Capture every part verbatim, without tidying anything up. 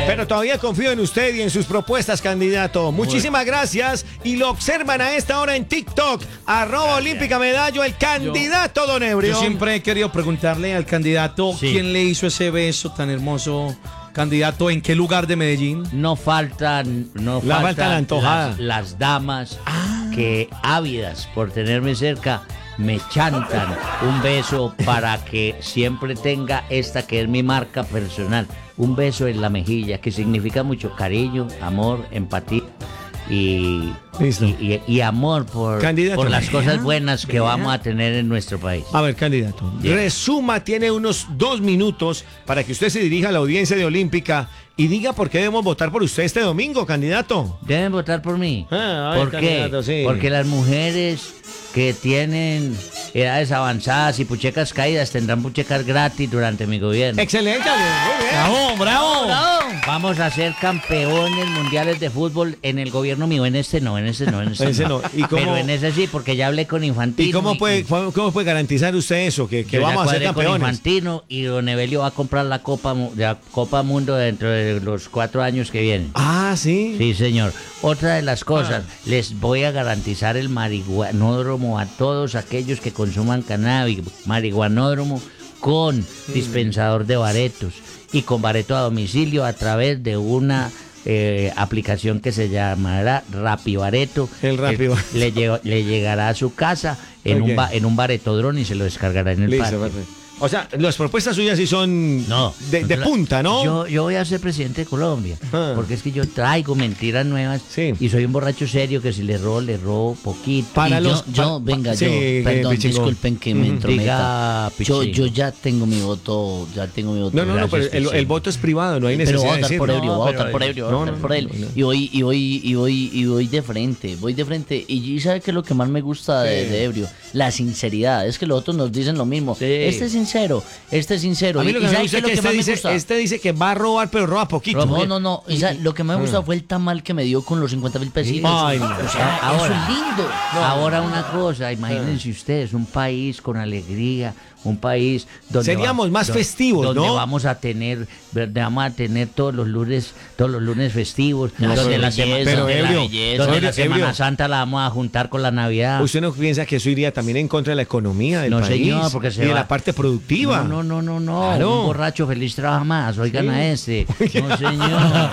Pero todavía confío en usted y en sus propuestas, candidato. Muchísimas gracias. Y lo observan a esta hora en TikTok. Arroba Olímpica Medallo, el candidato Don Ebrio. Yo siempre he querido preguntarle al candidato Sí. quién le hizo ese beso tan hermoso. Candidato, ¿en qué lugar de Medellín? No faltan, no La falta faltan la antojada. las, las damas que ávidas por tenerme cerca me chantan un beso para que siempre tenga esta que es mi marca personal. Un beso en la mejilla que significa mucho cariño, amor, empatía y, Listo. y, y- y amor por, Candidato. por las cosas Vea, buenas que vea. vamos a tener en nuestro país. A ver, candidato, Bien. resuma, tiene unos dos minutos para que usted se dirija a la audiencia de Olímpica y diga por qué debemos votar por usted este domingo, candidato. Deben votar por mí. Ah, a ver, ¿Por qué? candidato, sí. Porque las mujeres que tienen edades avanzadas y puchecas caídas tendrán puchecas gratis durante mi gobierno. Excelente, muy bien. ¡Bravo, bravo! Vamos a ser campeones mundiales de fútbol en el gobierno mío. En este no, en este no, en este Ese no. ¿Y cómo- Pero en ese sí, porque ya hablé con Infantino. ¿Y cómo puede, cómo puede garantizar usted eso? Que, que Yo ya vamos a ser cuadré con campeones. Infantino y Don Evelio va a comprar la Copa, Mu- la Copa Mundo dentro de los cuatro años que vienen. Ah, sí. Sí, señor. Otra de las cosas, Ah. les voy a garantizar el marihuanódromo a todos aquellos que consuman cannabis, marihuanódromo con dispensador de baretos y con bareto a domicilio a través de una eh, aplicación que se llamará Rapibareto. El Rapiba- Eh, Le, lle- le llegará a su casa en, Ok. un, ba- en un baretodrón y se lo descargará en el Listo, parque. perfecto. O sea, las propuestas suyas sí son No. de, de la- punta, ¿no? Yo, yo voy a ser presidente de Colombia. Ah. Porque es que yo traigo mentiras nuevas. Sí. Y soy un borracho serio que si le robo, le robo poquito. Para Y los- yo, yo, pa- venga, sí, yo, eh, perdón, Pichingo. disculpen que me Ujú. entrometa. Diga, Yo, Pichingo. yo ya tengo mi voto, ya tengo mi voto. No, no, no, Gracias, pero el, Pichingo. el voto es privado, no hay Pero necesidad voy a de votar por decirlo. Ebrio, voy a pero- votar por Ebrio, voy a no, votar no, por él. no, no. Y voy, y voy, y voy, y voy de frente, voy de frente. Y y ¿sabe qué es lo que más me gusta de, Sí. de Ebrio? La sinceridad. Es que los otros nos dicen lo mismo. Sí. Este es sincero, este es sincero. A mí Y- lo y que me ¿sabe gusta qué es que más este me dice, gusta? este dice que va a robar, pero roba poquito. No, no, no. Y sa- lo que me gusta fue el tamal que me dio con los cincuenta mil pesitos. Ay, no. O sea, Ahora. eso es lindo. Ahora una cosa, imagínense ustedes, un país con alegría, un país donde Seríamos más donde- festivos, donde ¿no? vamos a tener, donde vamos a tener todos los lunes, todos los lunes festivos, No, donde pero la belleza, semana, pero de la ebrio, belleza. donde ebrio, la Semana ebrio. Santa la vamos a juntar con la Navidad. ¿Usted no piensa que eso iría también en contra de la economía del No, país? señor, porque se y de va- la parte productiva. No, no, no, no, no. Claro. Un borracho feliz trabaja más. Oigan Sí. a este. No, señor.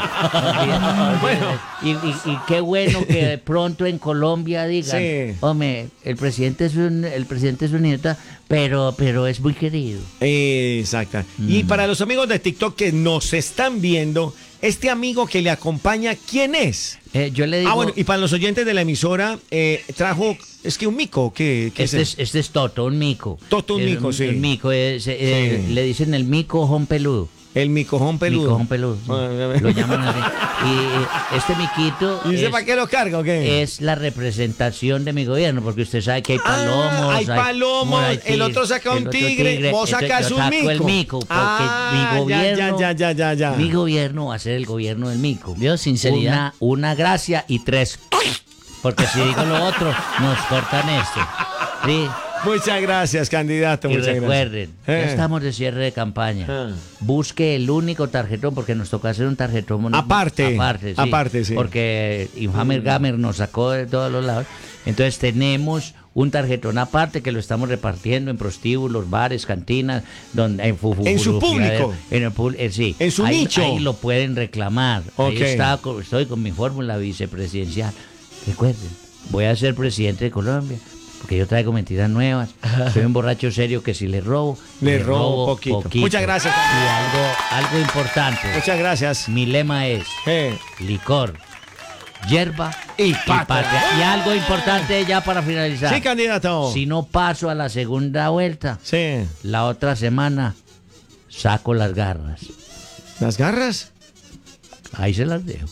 Bueno. y, y- y qué bueno que de pronto en Colombia digan, Sí. hombre, el presidente es un, el presidente es un nieta, pero, pero es muy querido. Exacto. Y para los amigos de TikTok que nos están viendo, este amigo que le acompaña, ¿quién es? Eh, yo le digo, Ah, bueno, y para los oyentes de la emisora, eh, trajo, es que un mico, ¿qué, qué este, es? es, este es Toto, un mico. Toto, un Es mico, sí. El mico, es, eh, Sí. le dicen el mico ojón peludo. El micojón peludo. Micojón peludo. sí. Ah, a ver. Lo llaman así. Y eh, este miquito ¿Y usted es- para qué lo carga o qué? es la representación de mi gobierno, porque usted sabe que hay Ah, palomos. hay palomos, hay el tigre, otro saca un el otro tigre, vos entonces sacas yo un saco mico. el mico, porque Ah, mi ya, gobierno, ya, ya, ya, ya. mi gobierno va a ser el gobierno del mico. Vio, sinceridad. Una, una gracia y tres, porque si digo lo otro, nos cortan esto. Sí. Muchas gracias, candidato. Y muchas recuerden, gracias. ya Eh. estamos de cierre de campaña. Ah. Busque el único tarjetón, porque nos toca hacer un tarjetón. Aparte, aparte, sí, aparte, sí. Porque Infamer Gamer nos sacó de todos los lados. Entonces tenemos un tarjetón aparte que lo estamos repartiendo en prostíbulos, bares, cantinas, donde en, fu- fu- En su friadero, público. en el pul- eh, sí. En su ahí, nicho. Ahí lo pueden reclamar. Ok. Ahí está, co- estoy con mi fórmula vicepresidencial. Recuerden, voy a ser presidente de Colombia. Porque yo traigo mentiras nuevas. Soy un borracho serio que si le robo, Le robo poquito. Muchas gracias. Y algo, algo importante. Muchas gracias. Mi lema es Eh. licor, hierba Y y patria. patria. Y algo importante ya para finalizar. Sí, candidato. Si no paso a la segunda vuelta, Sí. la otra semana saco las garras. ¿Las garras? Ahí se las dejo.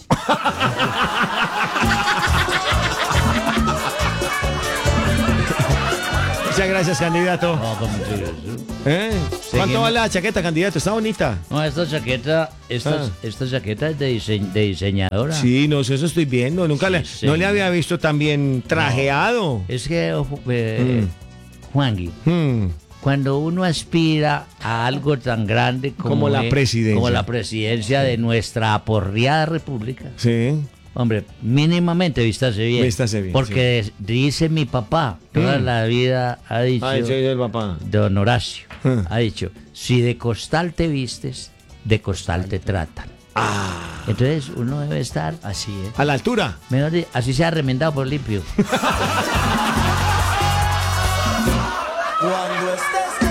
Muchas gracias, candidato. No, con mucho gusto. ¿Eh? ¿Cuánto Seguimos. vale la chaqueta, candidato? Está bonita. No, esta chaqueta, esta, Ah. esta chaqueta es de, dise- de diseñadora. Sí, no sé, eso estoy viendo. Nunca le, Sí, no sí. le había visto tan bien trajeado. Es que, eh, Mm. Juangui, Hmm. cuando uno aspira a algo tan grande como, Como la es- presidencia. como la presidencia de nuestra aporreada república, Sí. hombre, mínimamente vístase bien. Vístase bien, Porque dice mi papá, toda Mm. la vida ha dicho, Ay, soy el papá. don Horacio, Ah. ha dicho, si de costal te vistes, de costal te tratan. Ah. Entonces uno debe estar así, ¿eh? A la altura. Mejor di- así sea remendado por limpio. Cuando estés